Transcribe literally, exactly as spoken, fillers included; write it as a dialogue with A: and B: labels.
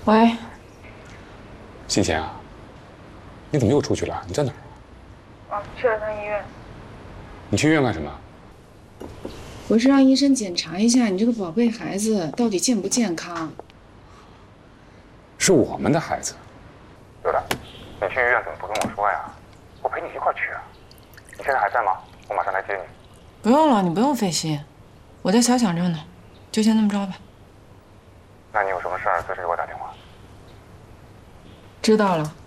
A: 喂，
B: 欣欣啊，你怎么又出去了？你在哪儿？
A: 啊，去了趟医院。
B: 你去医院干什么？
A: 我是让医生检查一下你这个宝贝孩子到底健不健康。
B: 是我们的孩子。刘大，你去医院怎么不跟我说呀？我陪你一块儿去啊。你现在还在吗？我马上来接你。
A: 不用了，你不用费心，我在小想着呢，就先这么着吧。
B: 那你有什么事儿随时给我打电话。
A: 知道了。